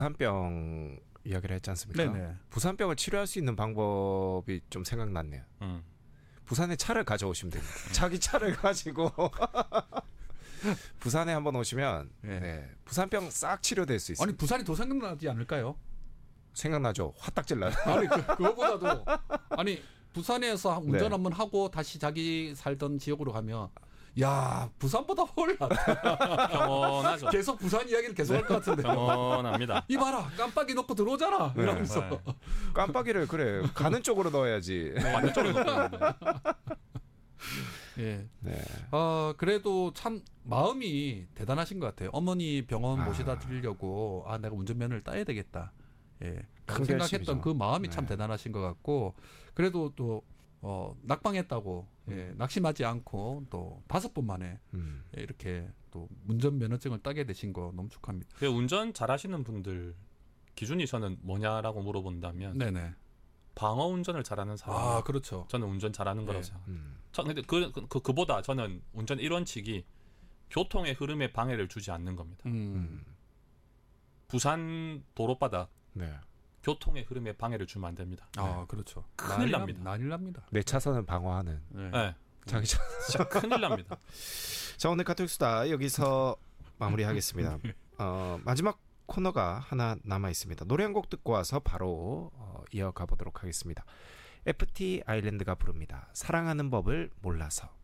부산병 이야기를 했지 않습니까? 네네. 부산병을 치료할 수 있는 방법이 좀 생각났네요. 부산에 차를 가져오시면 됩니다. 자기 차를 가지고 부산에 한번 오시면 네, 부산병 싹 치료될 수 있어요. 아니 부산이 더 생각나지 않을까요? 생각나죠? 화딱질 나요. 아니 그거보다도 아니 부산에서 운전 네. 한번 하고 다시 자기 살던 지역으로 가면 야 부산보다 훨 낫다. 평온하죠. 계속 부산 이야기를 계속 할 것 같은데. 평온합니다. 이봐라 깜빡이 넣고 들어오잖아. 네. 이러면서. 네. 깜빡이를 그래 가는 쪽으로 넣어야지. 반대쪽으로 놓고 예. 네. 그래도 참 마음이 대단하신 것 같아요. 어머니 병원 아. 모시다 드리려고 내가 운전면허를 따야 되겠다. 예. 큰 생각했던 결심이죠. 그 마음이 네. 참 대단하신 것 같고 그래도 또 낙방했다고 낙심하지 않고 또 5번 만에 이렇게 또 운전면허증을 따게 되신 거 너무 축하합니다. 그 운전 잘하시는 분들 기준이 저는 뭐냐라고 물어본다면 네네. 방어 운전을 잘하는 사람. 그렇죠. 저는 운전 잘하는 거라고 네. 생각합니다. 근데 그보다 저는 운전 1원칙이 교통의 흐름에 방해를 주지 않는 겁니다. 부산 도로바닥 네. 교통의 흐름에 방해를 주면 안 됩니다. 그렇죠. 큰일 납니다. 난리 납니다. 내 차선을 방어하는 네. 자기 차. 진짜 큰일 납니다. 자, 오늘 카톡수다 여기서 마무리하겠습니다. 마지막 코너가 하나 남아 있습니다. 노래 한 곡 듣고 와서 바로 이어가 보도록 하겠습니다. FT 아일랜드가 부릅니다. 사랑하는 법을 몰라서.